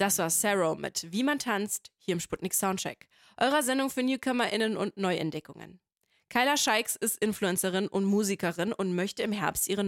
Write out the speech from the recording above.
Das war Sarah mit Wie man tanzt, hier im Sputnik Soundcheck, eurer Sendung für NewcomerInnen und Neuentdeckungen. Kyla Scheiks ist Influencerin und Musikerin und möchte im Herbst ihre